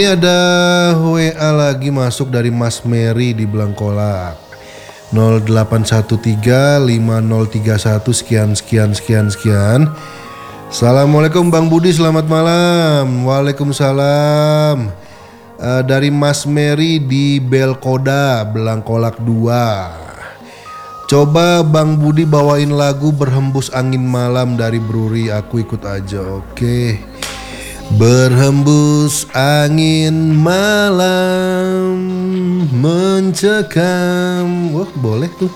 Ini ada WA lagi masuk dari Mas Mary di Blangkolak 08135031 sekian. Assalamualaikum Bang Budi, selamat malam. Waalaikumsalam. Dari Mas Mary di Belkoda Blangkolak 2. Coba Bang Budi bawain lagu Berhembus Angin Malam dari Bruri, aku ikut aja. Oke. Berhembus angin malam mencekam. Wah, boleh tuh.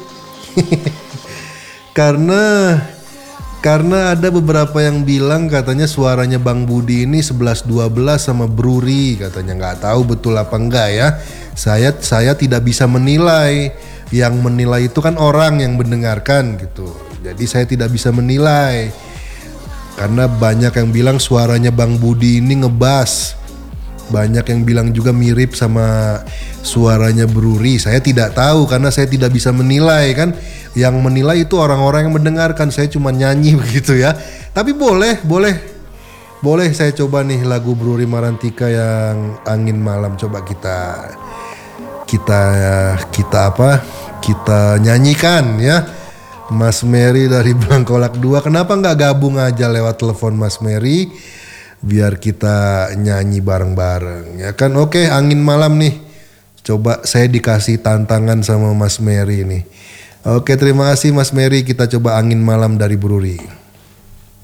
Karena ada beberapa yang bilang katanya suaranya Bang Budi ini 11-12 sama Bruri katanya. Nggak tahu betul apa enggak ya. Saya tidak bisa menilai. Yang menilai itu kan orang yang mendengarkan gitu. Jadi saya tidak bisa menilai. Karena banyak yang bilang suaranya Bang Budi ini ngebas. Banyak yang bilang juga mirip sama suaranya Bruri. Saya tidak tahu karena saya tidak bisa menilai kan. Yang menilai itu orang-orang yang mendengarkan. Saya cuma nyanyi begitu ya. Tapi boleh saya coba nih lagu Bruri Marantika yang Angin Malam. Coba kita nyanyikan ya. Mas Mary dari Blangkolak 2. Kenapa nggak gabung aja lewat telepon Mas Mary biar kita nyanyi bareng-bareng ya kan. Oke, Angin Malam nih. Coba saya dikasih tantangan sama Mas Mary nih. Oke, terima kasih Mas Mary. Kita coba Angin Malam dari Bruri.